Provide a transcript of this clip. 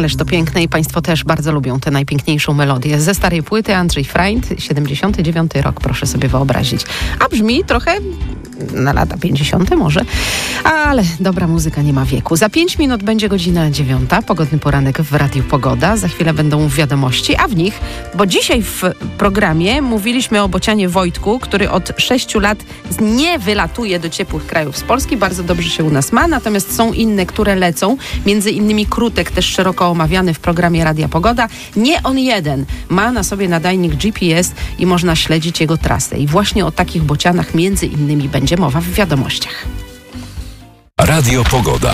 Ależ to piękne i Państwo też bardzo lubią tę najpiękniejszą melodię. Ze starej płyty Andrzej Freund, 79 rok, proszę sobie wyobrazić. A brzmi trochę na lata 50 może, ale dobra muzyka nie ma wieku. Za 5 minut będzie godzina 9, pogodny poranek w Radiu Pogoda. Za chwilę będą wiadomości, a w nich, bo dzisiaj w programie mówiliśmy o bocianie Wojtku, który od 6 lat nie wylatuje do ciepłych krajów z Polski. Bardzo dobrze się u nas ma, natomiast są inne, które lecą. Między innymi Krutek, też szeroko omawiany w programie Radia Pogoda. Nie on jeden. Ma na sobie nadajnik GPS i można śledzić jego trasę. I właśnie o takich bocianach między innymi będzie mowa w wiadomościach. Radio Pogoda.